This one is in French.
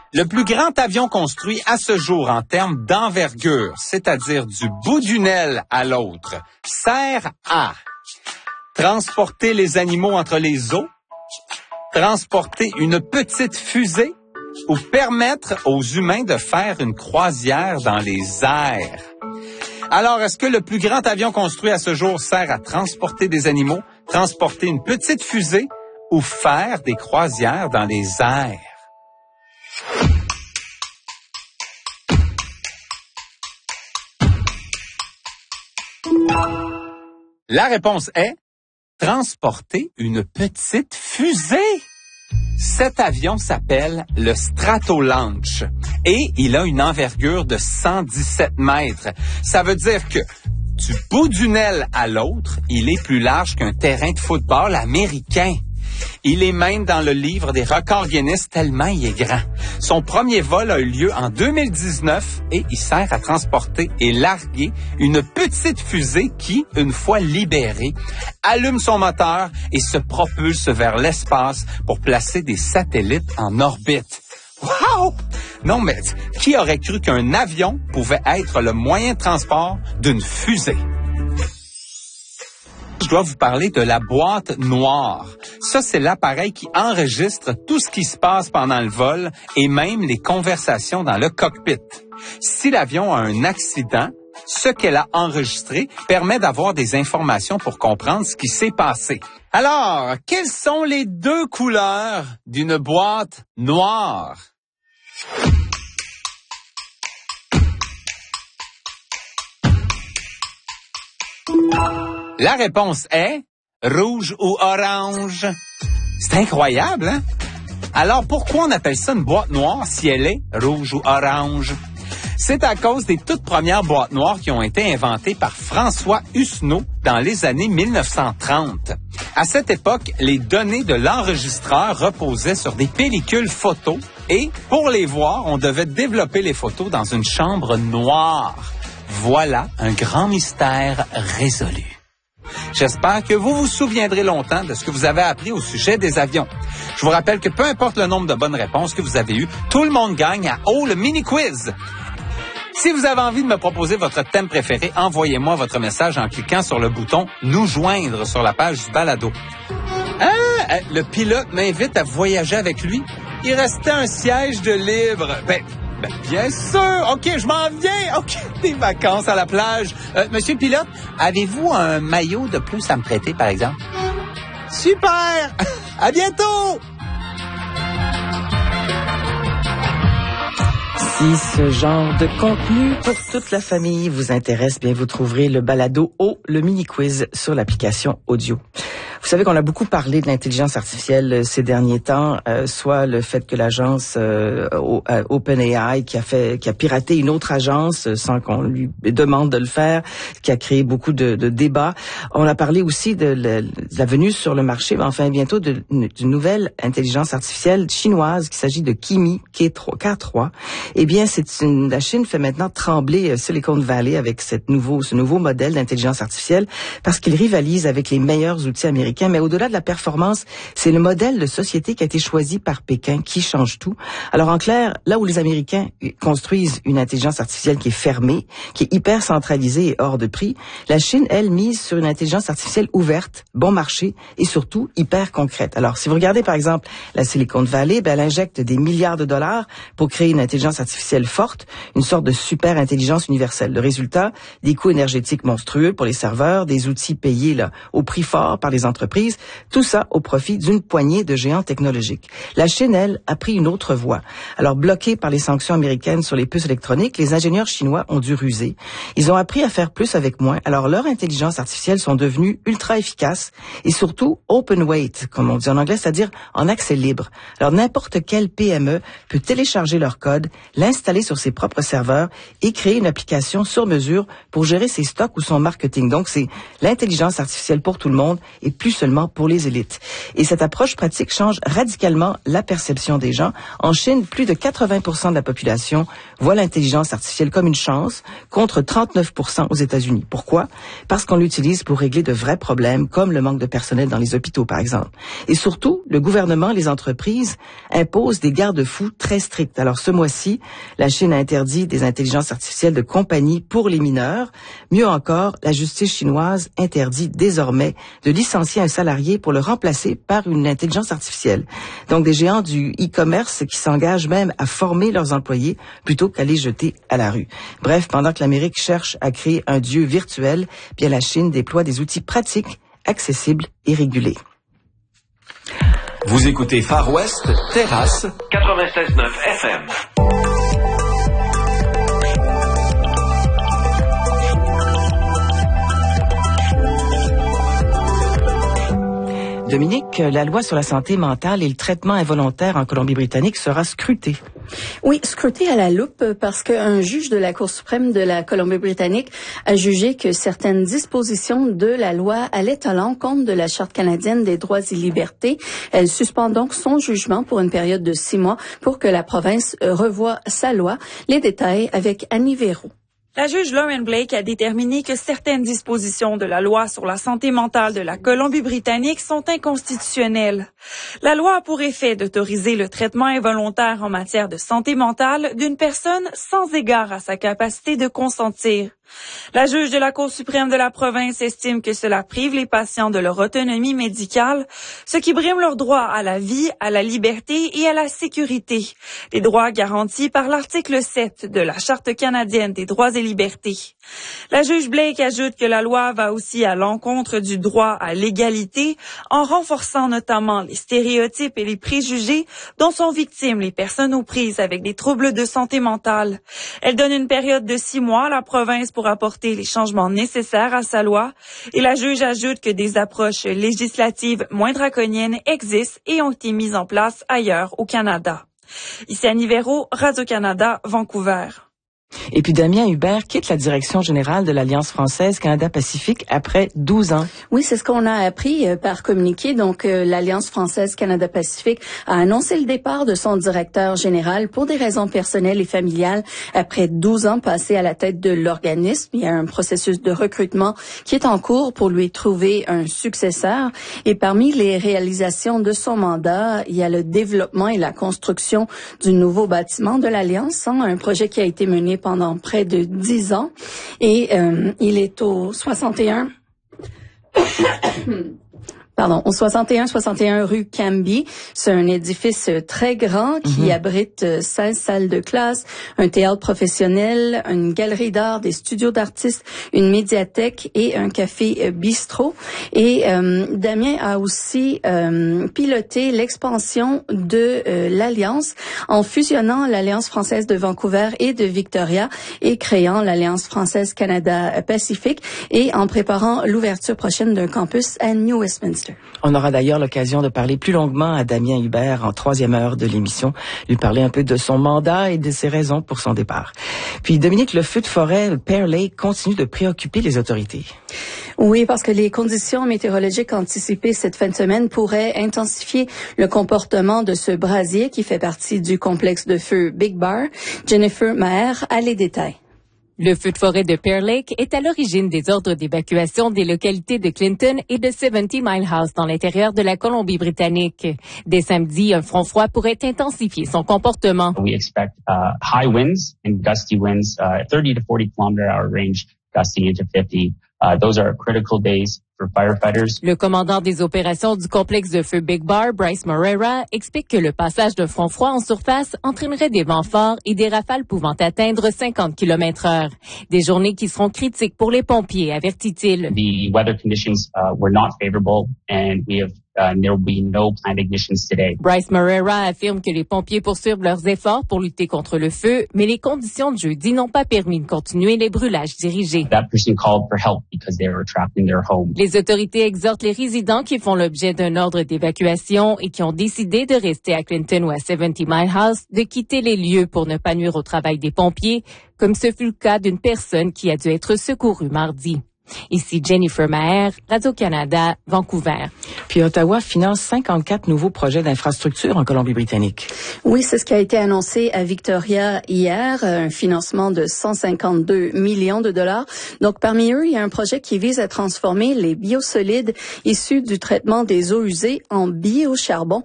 Le plus grand avion construit à ce jour en termes d'envergure, c'est-à-dire du bout d'une aile à l'autre, sert à transporter les animaux entre les eaux, transporter une petite fusée ou permettre aux humains de faire une croisière dans les airs. Alors, est-ce que le plus grand avion construit à ce jour sert à transporter des animaux, transporter une petite fusée ou faire des croisières dans les airs? La réponse est transporter une petite fusée. Cet avion s'appelle le Stratolaunch et il a une envergure de 117 mètres. Ça veut dire que du bout d'une aile à l'autre, il est plus large qu'un terrain de football américain. Il est même dans le livre des records Guinness tellement il est grand. Son premier vol a eu lieu en 2019 et il sert à transporter et larguer une petite fusée qui, une fois libérée, allume son moteur et se propulse vers l'espace pour placer des satellites en orbite. Wow! Non, mais qui aurait cru qu'un avion pouvait être le moyen de transport d'une fusée? Je dois vous parler de la boîte noire. Ça, c'est l'appareil qui enregistre tout ce qui se passe pendant le vol et même les conversations dans le cockpit. Si l'avion a un accident, ce qu'elle a enregistré permet d'avoir des informations pour comprendre ce qui s'est passé. Alors, quelles sont les deux couleurs d'une boîte noire? La réponse est rouge ou orange. C'est incroyable, hein? Alors, pourquoi on appelle ça une boîte noire si elle est rouge ou orange? C'est à cause des toutes premières boîtes noires qui ont été inventées par François Hussenot dans les années 1930. À cette époque, les données de l'enregistreur reposaient sur des pellicules photos et, pour les voir, on devait développer les photos dans une chambre noire. Voilà un grand mystère résolu. J'espère que vous vous souviendrez longtemps de ce que vous avez appris au sujet des avions. Je vous rappelle que peu importe le nombre de bonnes réponses que vous avez eues, tout le monde gagne à le mini-quiz. Si vous avez envie de me proposer votre thème préféré, envoyez-moi votre message en cliquant sur le bouton « Nous joindre » sur la page du balado. Le pilote m'invite à voyager avec lui. Il restait un siège de libre. Bien sûr! OK, je m'en viens! OK, des vacances à la plage. Monsieur le pilote, avez-vous un maillot de plus à me prêter, par exemple? Super! À bientôt! Si ce genre de contenu pour toute la famille vous intéresse, bien vous trouverez le balado le mini-quiz sur l'application audio. Vous savez qu'on a beaucoup parlé de l'intelligence artificielle ces derniers temps, soit le fait que l'agence OpenAI qui a piraté une autre agence sans qu'on lui demande de le faire, qui a créé beaucoup de débats. On a parlé aussi de la venue sur le marché, enfin bientôt d'une nouvelle intelligence artificielle chinoise qui s'agit de Kimi K3. Eh bien, la Chine fait maintenant trembler Silicon Valley avec ce nouveau modèle d'intelligence artificielle parce qu'il rivalise avec les meilleurs outils américains. Mais au-delà de la performance, c'est le modèle de société qui a été choisi par Pékin qui change tout. Alors en clair, là où les Américains construisent une intelligence artificielle qui est fermée, qui est hyper centralisée et hors de prix, la Chine, elle, mise sur une intelligence artificielle ouverte, bon marché et surtout hyper concrète. Alors si vous regardez par exemple la Silicon Valley, elle injecte des milliards de dollars pour créer une intelligence artificielle forte, une sorte de super intelligence universelle. Le résultat, des coûts énergétiques monstrueux pour les serveurs, des outils payés au prix fort par les entreprises, tout ça au profit d'une poignée de géants technologiques. La Chine, elle, a pris une autre voie. Alors, bloqués par les sanctions américaines sur les puces électroniques, les ingénieurs chinois ont dû ruser. Ils ont appris à faire plus avec moins. Alors, leurs intelligences artificielles sont devenues ultra efficaces et surtout open weight, comme on dit en anglais, c'est-à-dire en accès libre. Alors, n'importe quelle PME peut télécharger leur code, l'installer sur ses propres serveurs et créer une application sur mesure pour gérer ses stocks ou son marketing. Donc, c'est l'intelligence artificielle pour tout le monde et plus plus seulement pour les élites. Et cette approche pratique change radicalement la perception des gens. En Chine, plus de 80% de la population voit l'intelligence artificielle comme une chance, contre 39% aux États-Unis. Pourquoi? Parce qu'on l'utilise pour régler de vrais problèmes, comme le manque de personnel dans les hôpitaux, par exemple. Et surtout, le gouvernement, les entreprises imposent des garde-fous très stricts. Alors, ce mois-ci, la Chine a interdit des intelligences artificielles de compagnie pour les mineurs. Mieux encore, la justice chinoise interdit désormais de licencier un salarié pour le remplacer par une intelligence artificielle. Donc, des géants du e-commerce qui s'engagent même à former leurs employés plutôt qu'à les jeter à la rue. Bref, pendant que l'Amérique cherche à créer un dieu virtuel, bien la Chine déploie des outils pratiques, accessibles et régulés. Vous écoutez Far West, Terrasse, 96.9 FM. Dominique, la loi sur la santé mentale et le traitement involontaire en Colombie-Britannique sera scrutée. Oui, scrutée à la loupe parce qu'un juge de la Cour suprême de la Colombie-Britannique a jugé que certaines dispositions de la loi allaient à l'encontre de la Charte canadienne des droits et libertés. Elle suspend donc son jugement pour une période de 6 mois pour que la province revoie sa loi. Les détails avec Annie Véraud. La juge Lauren Blake a déterminé que certaines dispositions de la loi sur la santé mentale de la Colombie-Britannique sont inconstitutionnelles. La loi a pour effet d'autoriser le traitement involontaire en matière de santé mentale d'une personne sans égard à sa capacité de consentir. La juge de la Cour suprême de la province estime que cela prive les patients de leur autonomie médicale, ce qui brime leur droit à la vie, à la liberté et à la sécurité, des droits garantis par l'article 7 de la Charte canadienne des droits et libertés. La juge Blake ajoute que la loi va aussi à l'encontre du droit à l'égalité en renforçant notamment les stéréotypes et les préjugés dont sont victimes les personnes aux prises avec des troubles de santé mentale. Elle donne une période de 6 mois à la province pour apporter les changements nécessaires à sa loi et la juge ajoute que des approches législatives moins draconiennes existent et ont été mises en place ailleurs au Canada. Ici Annie Véraud, Radio-Canada, Vancouver. Et puis Damien Hubert quitte la direction générale de l'Alliance française Canada-Pacifique après 12 ans. Oui, c'est ce qu'on a appris par communiqué. Donc, l'Alliance française Canada-Pacifique a annoncé le départ de son directeur général pour des raisons personnelles et familiales après 12 ans passés à la tête de l'organisme. Il y a un processus de recrutement qui est en cours pour lui trouver un successeur. Et parmi les réalisations de son mandat, il y a le développement et la construction du nouveau bâtiment de l'Alliance, un projet qui a été mené pendant près de 10 ans et il est au 61 au 61 rue Cambie. C'est un édifice très grand qui abrite 16 salles de classe, un théâtre professionnel, une galerie d'art, des studios d'artistes, une médiathèque et un café bistrot. Et Damien a aussi piloté l'expansion de l'Alliance en fusionnant l'Alliance française de Vancouver et de Victoria et créant l'Alliance française Canada-Pacifique et en préparant l'ouverture prochaine d'un campus à New Westminster. On aura d'ailleurs l'occasion de parler plus longuement à Damien Hubert en 3e heure de l'émission, lui parler un peu de son mandat et de ses raisons pour son départ. Puis Dominique, le feu de forêt, le Pear Lake, continue de préoccuper les autorités. Oui, parce que les conditions météorologiques anticipées cette fin de semaine pourraient intensifier le comportement de ce brasier qui fait partie du complexe de feu Big Bar. Jennifer Maher a les détails. Le feu de forêt de Pear Lake est à l'origine des ordres d'évacuation des localités de Clinton et de 70 Mile House dans l'intérieur de la Colombie-Britannique. Dès samedi, un front froid pourrait intensifier son comportement. We expect high winds and gusty winds, 30 to 40 km/h range, gusting into 50. Those are critical days for firefighters. Le commandant des opérations du complexe de feu Big Bar, Bryce Moreira, explique que le passage d'un front froid en surface entraînerait des vents forts et des rafales pouvant atteindre 50 km/h. Des journées qui seront critiques pour les pompiers, avertit-il. The weather conditions were not favorable and there will be no planned ignitions today. Bryce Moreira affirme que les pompiers poursuivent leurs efforts pour lutter contre le feu, mais les conditions de jeudi n'ont pas permis de continuer les brûlages dirigés. That person called for help because they were trapped in their home. Les autorités exhortent les résidents qui font l'objet d'un ordre d'évacuation et qui ont décidé de rester à Clinton ou à 70 Mile House de quitter les lieux pour ne pas nuire au travail des pompiers, comme ce fut le cas d'une personne qui a dû être secourue mardi. Ici Jennifer Maher, Radio-Canada, Vancouver. Puis Ottawa finance 54 nouveaux projets d'infrastructure en Colombie-Britannique. Oui, c'est ce qui a été annoncé à Victoria hier, un financement de 152 millions de dollars. Donc, parmi eux, il y a un projet qui vise à transformer les biosolides issus du traitement des eaux usées en biocharbon.